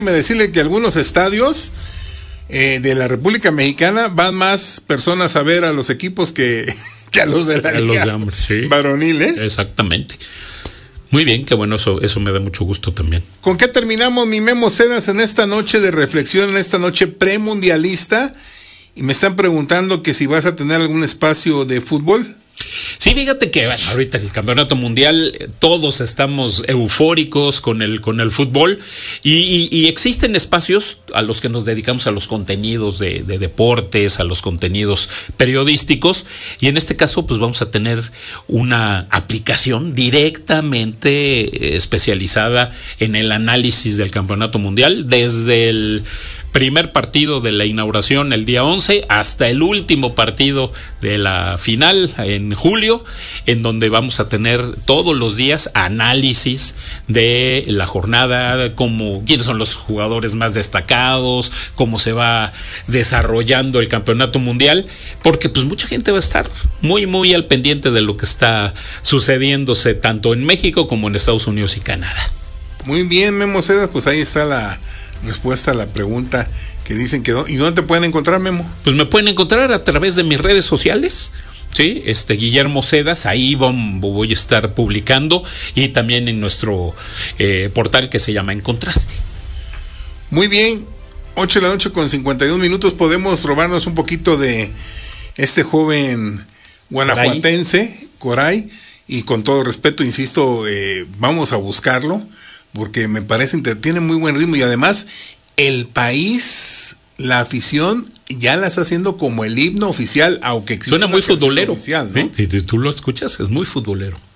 decirle que algunos estadios de la República Mexicana van más personas a ver a los equipos que a los de la liga sí. Varonil, ¿eh? Exactamente. Muy bien, qué bueno, eso me da mucho gusto también. ¿Con qué terminamos, mi Memo Cedas, en esta noche de reflexión, en esta noche premundialista? Y me están preguntando que si vas a tener algún espacio de fútbol. Sí, fíjate que bueno, ahorita el campeonato mundial, todos estamos eufóricos con el fútbol y existen espacios a los que nos dedicamos a los contenidos de deportes, a los contenidos periodísticos, y en este caso pues vamos a tener una aplicación directamente especializada en el análisis del campeonato mundial, desde el primer partido de la inauguración el día 11 hasta el último partido de la final en julio, en donde vamos a tener todos los días análisis de la jornada, quiénes son los jugadores más destacados, cómo se va desarrollando el campeonato mundial, porque pues mucha gente va a estar muy muy al pendiente de lo que está sucediéndose tanto en México como en Estados Unidos y Canadá. Muy bien, Memo Cedas, pues ahí está la respuesta a la pregunta que dicen que... ¿Y dónde te pueden encontrar, Memo? Pues me pueden encontrar a través de mis redes sociales, ¿sí? Guillermo Cedas, ahí voy a estar publicando, y también en nuestro portal que se llama En Contraste. Muy bien, 8 de la noche con 51 minutos, podemos robarnos un poquito de este joven guanajuatense, Coray, y con todo respeto, insisto, vamos a buscarlo, porque me parece que tiene muy buen ritmo, y además el país, la afición ya la está haciendo como el himno oficial, aunque suena muy futbolero, oficial, ¿no? Si tú lo escuchas, es muy futbolero.